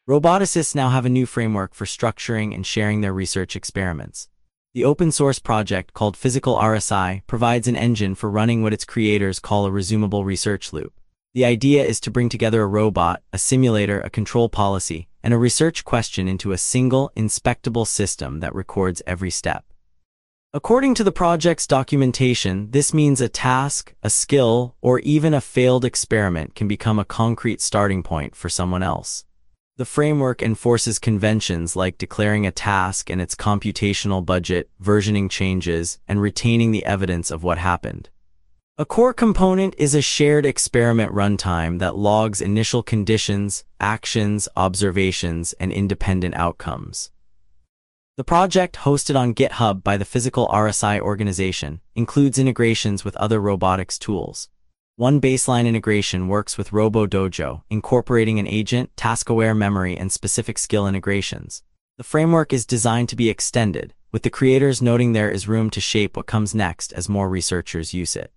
Roboticists now have a new framework for structuring and sharing their research experiments. The open-source project called Physical RSI provides an engine for running what its creators call a resumable research loop. The idea is to bring together a robot, a simulator, a control policy, and a research question into a single, inspectable system that records every step. According to the project's documentation, this means a task, a skill, or even a failed experiment can become a concrete starting point for someone else. The framework enforces conventions like declaring a task and its computational budget, versioning changes, and retaining the evidence of what happened. A core component is a shared experiment runtime that logs initial conditions, actions, observations, and independent outcomes. The project, hosted on GitHub by the Physical RSI organization, includes integrations with other robotics tools. One baseline integration works with RoboDojo, incorporating an agent, task-aware memory, and specific skill integrations. The framework is designed to be extended, with the creators noting there is room to shape what comes next as more researchers use it.